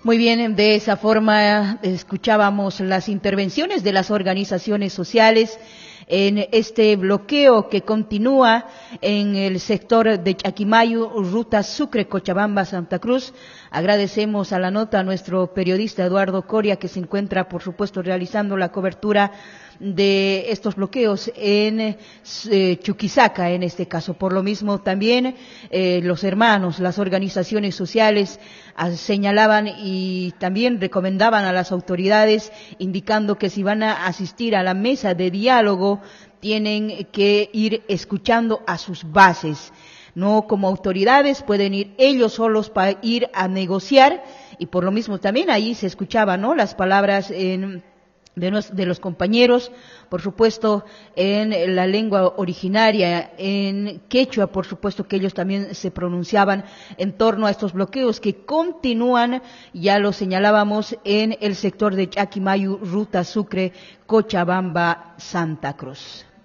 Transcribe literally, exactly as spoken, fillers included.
Muy bien, de esa forma escuchábamos las intervenciones de las organizaciones sociales en este bloqueo que continúa en el sector de Llaquimayo, ruta Sucre, Cochabamba, Santa Cruz. Agradecemos a la nota a nuestro periodista Eduardo Coria, que se encuentra, por supuesto, realizando la cobertura de estos bloqueos en eh, Chuquisaca, en este caso. Por lo mismo, también eh, los hermanos, las organizaciones sociales a, señalaban y también recomendaban a las autoridades, indicando que si van a asistir a la mesa de diálogo, tienen que ir escuchando a sus bases. No como autoridades, pueden ir ellos solos para ir a negociar, y por lo mismo también ahí se escuchaban, ¿no?, las palabras en De, nos, de los compañeros, por supuesto, en la lengua originaria, en quechua, por supuesto que ellos también se pronunciaban en torno a estos bloqueos que continúan, ya lo señalábamos, en el sector de Llaquimayo, ruta Sucre, Cochabamba, Santa Cruz.